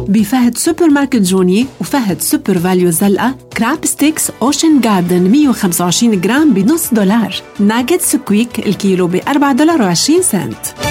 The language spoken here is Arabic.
بفهد سوبر ماركت جوني وفهد سوبر فاليو زلقة. كراب ستيكس أوشن جاردن 125 جرام $0.5. ناجت سكويك الكيلو $4.20.